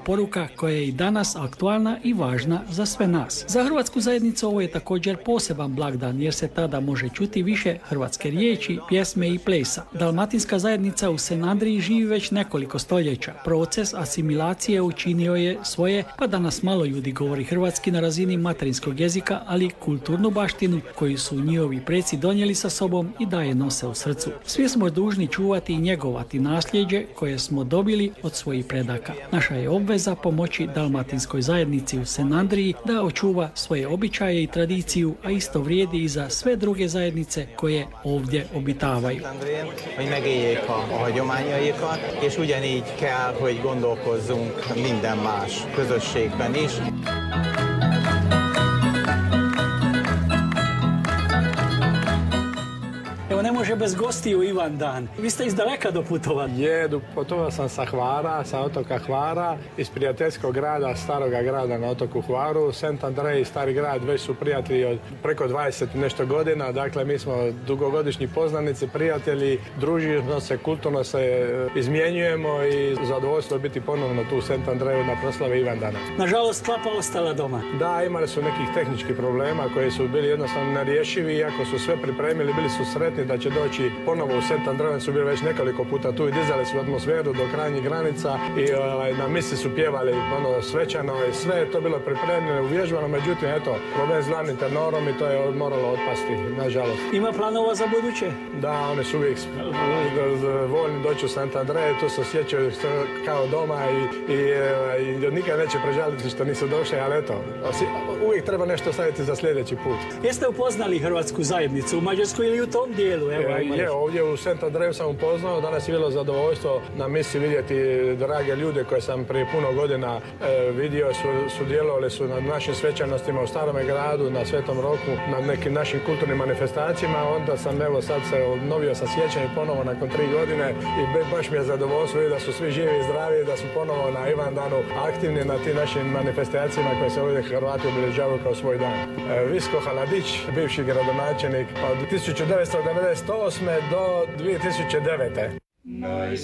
poruka koja je i danas aktualna i važna za sve nas. Za hrvatsku zajednicu ovo je također poseban blagdan jer se tada može čuti više hrvatske riječi, pjesme i plesa. Dalmatinska zajednica u Senadriji živi već nekoliko stoljeća. Proces asimilacije učinio je svoje, pa danas malo ljudi govori hrvatski na razini materinskog jezika, ali kulturnu baštinu koju su njihovi preci donijeli sa sobom i dalje nose u srcu. Svi smo dužni čuvati i njegovati nasljeđe koje smo dobili od svojih predaka. Naša je obveza pomoći dalmatinskoj zajednici u Senadriji da očuva svoje običaje i tradiciju, a isto vrijedi i za sve druge zajednice koje ovdje obitavaju. Hogy megéljék a hagyományaikat, és ugyanígy kell, hogy gondolkozzunk minden más közösségben is. Evo, ne može bez gostiju Ivan dan. Vi ste iz daleka doputovali. Putovao sam sa Hvara, sa otoka Hvara, iz prijateljskog grada, staroga grada na otoku Hvaru. Sent Andrej, stari grad, već su prijatelji od preko 20 nešto godina. Dakle, mi smo dugogodišnji poznanici, prijatelji, družimo se, kulturno se izmjenjujemo i zadovoljstvo je biti ponovno tu u Sent Andreju na proslavi Ivandana. Nažalost, klapa ostala doma. Da, imali su nekih tehničkih problema koji su bili jednostavno nerješivi, iako su sve pripremili, bili su sretni da će doći ponovo u Sent Andreju, su bili već nekoliko puta tu i dizali su atmosferu do krajnjih granica i na misi su pjevali svečano i sve je to bilo pripremljeno, uvježbano, međutim, eto, problem s glavnim tenorom i to je moralo otpasti, nažalost. Ima planova za buduće? Da, oni su uvijek voljni doći u Sent Andreju, tu se osjećaju kao doma i nikad neće prežaliti što nisu došli, ali eto, uvijek treba nešto staviti za sljedeći put. Jeste upoznali hrvatsku zajednicu u Mađarskoj ili u tom dijelu? Ovdje u Sent Andreju sam upoznao, danas je bilo zadovoljstvo na misi vidjeti drage ljude koje sam prije puno godina vidio, sudjelovali su na našim svečanostima u Starome gradu, na Svetom Roku, na nekim našim kulturnim manifestacijama, onda sam evo sad se obnovio sa sjećanjem ponovo nakon 3 godine i baš mi je zadovoljstvo da su svi živi i zdravi, da su ponovo na Ivandanu aktivni na tim našim manifestacijama koje se ovdje Hrvati obilježavaju kao svoj dan. Visko Haladić, bivši gradonačelnik od 1998. do 2009.